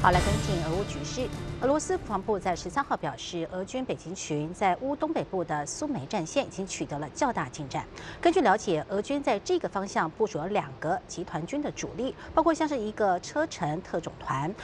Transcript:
好，来跟进俄乌局势。俄罗斯国防部在13号表示，俄军北极群在乌东北部的苏梅战线已经取得了较大进展。根据了解，俄军在这个方向部署了2个集团军的主力，包括像是一个车臣特种团，